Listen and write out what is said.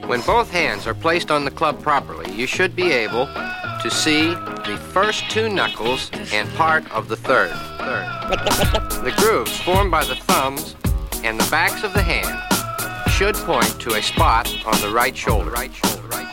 When both hands are placed on the club properly, you should be able to see the first two knuckles and part of the third. The grooves formed by the thumbs and the backs of the hand should point to a spot on the right shoulder.